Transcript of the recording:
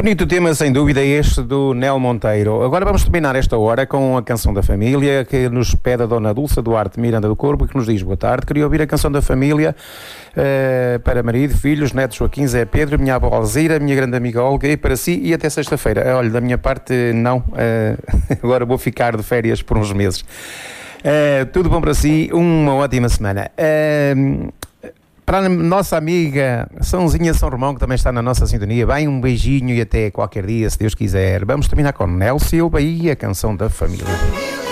Bonito tema, sem dúvida, este do Nel Monteiro. Agora vamos terminar esta hora com a canção da família, que nos pede a Dona Dulce Duarte Miranda do Corpo, que nos diz: boa tarde, queria ouvir a canção da família para marido, filhos, netos Joaquim, Zé Pedro, minha avó Alzira, minha grande amiga Olga, e para si e até sexta-feira. Olha, da minha parte, não. Agora vou ficar de férias por uns meses. Tudo bom para si, uma ótima semana. Para a nossa amiga Sãozinha São Romão, que também está na nossa sintonia, bem, um beijinho e até qualquer dia, se Deus quiser. Vamos terminar com Nel Silva e a canção da família.